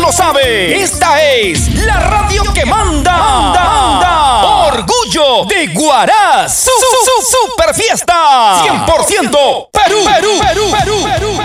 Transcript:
lo sabe. Esta es la radio que manda. Orgullo de Huaraz. Super fiesta. 100% Perú.